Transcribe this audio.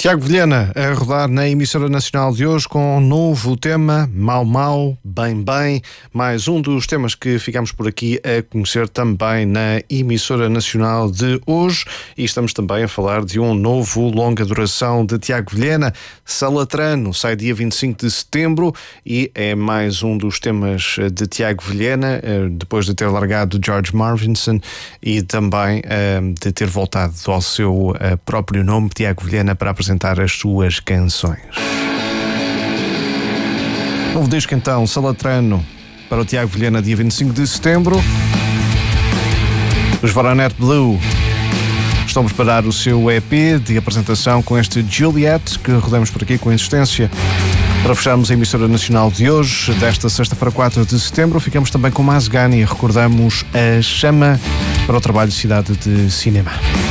Tiago Vilhena a rodar na emissora nacional de hoje com um novo tema, Mau Mau, Bem Bem, mais um dos temas que ficamos por aqui a conhecer também na emissora nacional de hoje, e estamos também a falar de um novo longa duração de Tiago Vilhena, Salatrano, sai dia 25 de setembro e é mais um dos temas de Tiago Vilhena, depois de ter largado George Marvinson e também de ter voltado ao seu próprio nome, Tiago Vilhena, para apresentar as suas canções. Novo disco então, Salatrano, para o Tiago Vilhena, dia 25 de setembro. Os Voronet Blue estão a preparar o seu EP de apresentação com este Juliet, que rodamos por aqui com insistência. Para fecharmos a emissora nacional de hoje, desta sexta-feira, 4 de setembro, ficamos também com Mazgani e recordamos a chama para o trabalho de Cidade de Cinema.